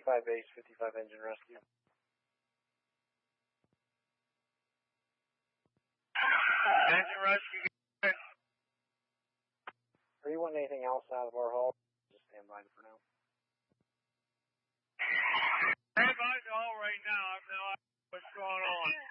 25 base, 55 engine rescue. Engine rescue. Are you wanting anything else out of our hull? Just stand by for now. Stand by the hull right now. I have no idea what's going on.